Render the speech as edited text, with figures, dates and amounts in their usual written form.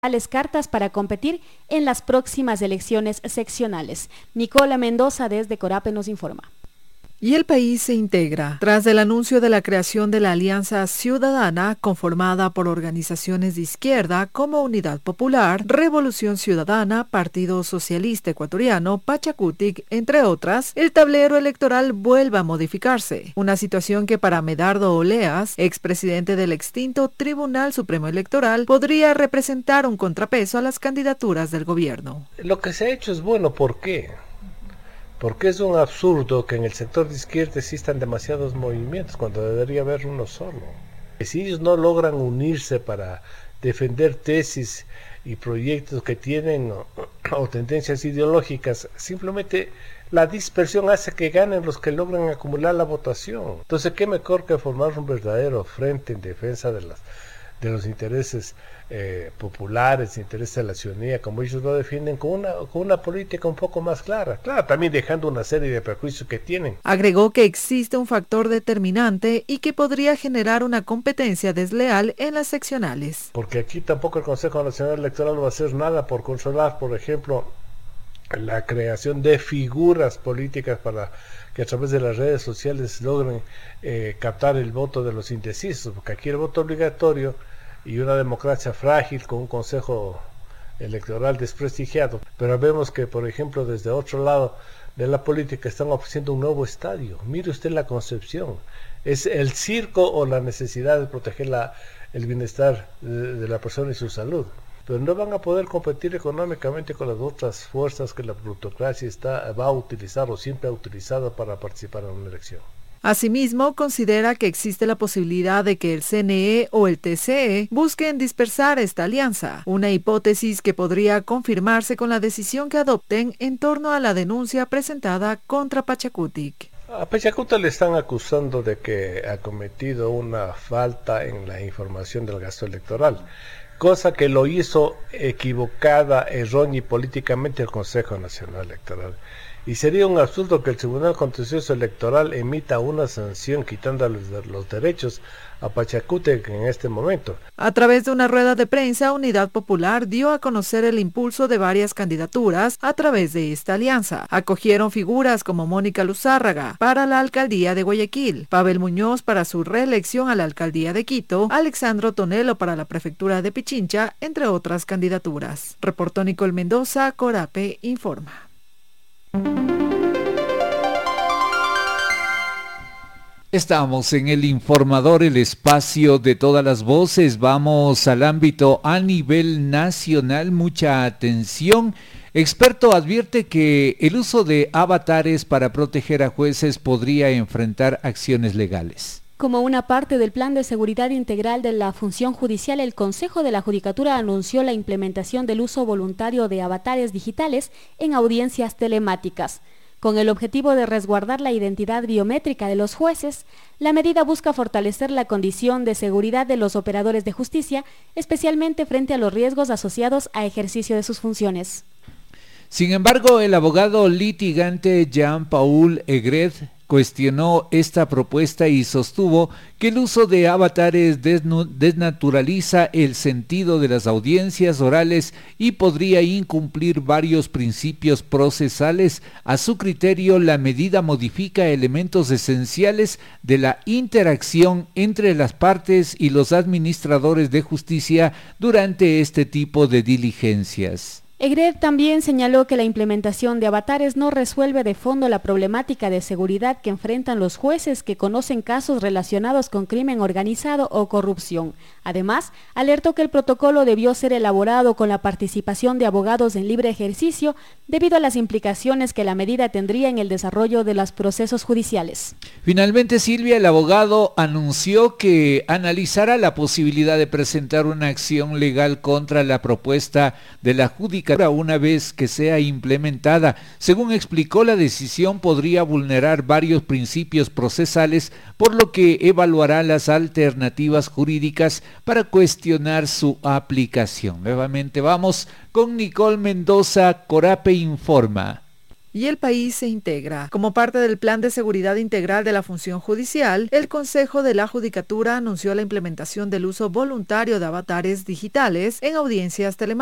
cartas para competir en las próximas elecciones seccionales. Nicola Mendoza desde Corape nos informa. Y el país se integra tras el anuncio de la creación de la Alianza Ciudadana, conformada por organizaciones de izquierda como Unidad Popular, Revolución Ciudadana, Partido Socialista Ecuatoriano, Pachakutik, entre otras. El tablero electoral vuelve a modificarse, una situación que para Medardo Oleas, expresidente del extinto Tribunal Supremo Electoral, podría representar un contrapeso a las candidaturas del gobierno. Lo que se ha hecho es bueno, ¿por qué? Porque es un absurdo que en el sector de izquierda existan demasiados movimientos cuando debería haber uno solo. Si ellos no logran unirse para defender tesis y proyectos que tienen o tendencias ideológicas, simplemente la dispersión hace que ganen los que logran acumular la votación. Entonces, ¿qué mejor que formar un verdadero frente en defensa de los intereses populares, intereses de la ciudadanía, como ellos lo defienden, con una política un poco más clara? Claro, también dejando una serie de prejuicios que tienen. Agregó que existe un factor determinante y que podría generar una competencia desleal en las seccionales. Porque aquí tampoco el Consejo Nacional Electoral va a hacer nada por controlar, por ejemplo, la creación de figuras políticas para que a través de las redes sociales logren captar el voto de los indecisos, porque aquí el voto obligatorio y una democracia frágil con un consejo electoral desprestigiado. Pero vemos que, por ejemplo, desde otro lado de la política están ofreciendo un nuevo estadio. Mire usted la concepción. ¿Es el circo o la necesidad de proteger el bienestar de la persona y su salud? Pero no van a poder competir económicamente con las otras fuerzas que la plutocracia va a utilizar o siempre ha utilizado para participar en una elección. Asimismo, considera que existe la posibilidad de que el CNE o el TCE busquen dispersar esta alianza, una hipótesis que podría confirmarse con la decisión que adopten en torno a la denuncia presentada contra Pachakutik. A Pachakutik le están acusando de que ha cometido una falta en la información del gasto electoral, cosa que lo hizo equivocada, errónea y políticamente el Consejo Nacional Electoral. Y sería un absurdo que el Tribunal Contencioso Electoral emita una sanción quitándoles los derechos a Pachakutik en este momento. A través de una rueda de prensa, Unidad Popular dio a conocer el impulso de varias candidaturas a través de esta alianza. Acogieron figuras como Mónica Luzárraga para la alcaldía de Guayaquil, Pavel Muñoz para su reelección a la alcaldía de Quito, Alexandro Tonelo para la prefectura de Pichincha, entre otras candidaturas. Reportó Nicole Mendoza, Corape informa. Estamos en el informador, el espacio de todas las voces. Vamos al ámbito a nivel nacional. Mucha atención. Experto advierte que el uso de avatares para proteger a jueces podría enfrentar acciones legales. Como una parte del Plan de Seguridad Integral de la Función Judicial, el Consejo de la Judicatura anunció la implementación del uso voluntario de avatares digitales en audiencias telemáticas. Con el objetivo de resguardar la identidad biométrica de los jueces, la medida busca fortalecer la condición de seguridad de los operadores de justicia, especialmente frente a los riesgos asociados a ejercicio de sus funciones. Sin embargo, el abogado litigante Jean-Paul Egret cuestionó esta propuesta y sostuvo que el uso de avatares desnaturaliza el sentido de las audiencias orales y podría incumplir varios principios procesales. A su criterio, la medida modifica elementos esenciales de la interacción entre las partes y los administradores de justicia durante este tipo de diligencias. Egret también señaló que la implementación de avatares no resuelve de fondo la problemática de seguridad que enfrentan los jueces que conocen casos relacionados con crimen organizado o corrupción. Además, alertó que el protocolo debió ser elaborado con la participación de abogados en libre ejercicio debido a las implicaciones que la medida tendría en el desarrollo de los procesos judiciales. Finalmente, Silvia, el abogado anunció que analizará la posibilidad de presentar una acción legal contra la propuesta de la Judicatura una vez que sea implementada. Según explicó, la decisión podría vulnerar varios principios procesales, por lo que evaluará las alternativas jurídicas para cuestionar su aplicación. Nuevamente vamos con Nicole Mendoza, Corape informa. y el país se integra. Como parte del Plan de Seguridad Integral de la Función Judicial, el Consejo de la Judicatura anunció la implementación del uso voluntario de avatares digitales en audiencias telemáticas